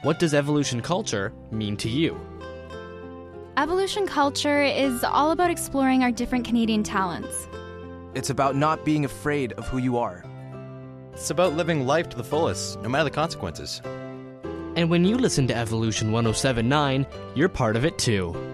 What does evolution culture mean to you? Evolution culture is all about exploring our different Canadian talents. It's about not being afraid of who you are. It's about living life to the fullest, no matter the consequences. And when you listen to Evolution 1079, you're part of it too.